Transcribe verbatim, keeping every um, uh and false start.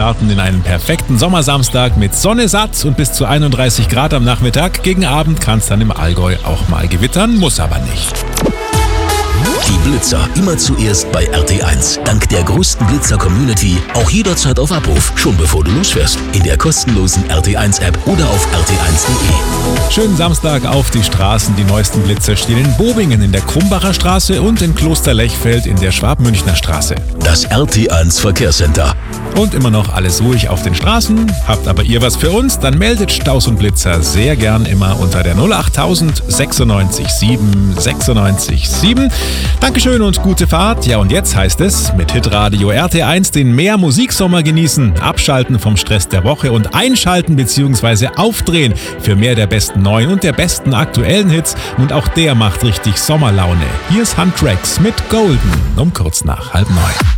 starten in einen perfekten Sommersamstag mit Sonne satt und bis zu einunddreißig Grad am Nachmittag. Gegen Abend kann es dann im Allgäu auch mal gewittern, muss aber nicht. Die Blitzer immer zuerst bei R T eins. Dank der größten Blitzer-Community auch jederzeit auf Abruf, schon bevor du losfährst. In der kostenlosen R T eins App oder auf r t eins punkt de. Schönen Samstag auf die Straßen. Die neuesten Blitzer stehen in Bobingen in der Krumbacher Straße und in Klosterlechfeld in der Schwabmünchner Straße. Das R T eins Verkehrscenter. Und immer noch alles ruhig auf den Straßen. Habt aber ihr was für uns? Dann meldet Staus und Blitzer sehr gern immer unter der null achttausend sechsundneunzig sieben sechsundneunzig sieben. Dankeschön und gute Fahrt. Ja, und jetzt heißt es mit Hitradio R T eins den mehr Musiksommer genießen, abschalten vom Stress der Woche und einschalten bzw. aufdrehen für mehr der besten neuen und der besten aktuellen Hits. Und auch der macht richtig Sommerlaune. Hier ist Huntrax mit Golden um kurz nach halb neun.